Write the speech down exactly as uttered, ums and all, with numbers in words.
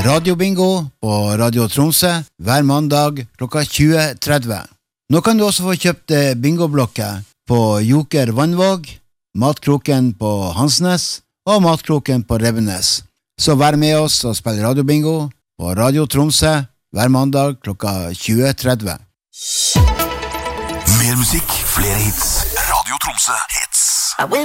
Radiobingo på Radio Tromsø hver mandag klokka tjue tretti. Nå kan du også få kjøpt bingoblokker på Joker Vannvåg, Matkroken på Hansnes og Matkroken på Rebbenes. Så vær med oss og spill radiobingo på Radio Tromsø hver mandag klokka tjue tretti. Mer musikk, flere hits. Radio Tromsø hits.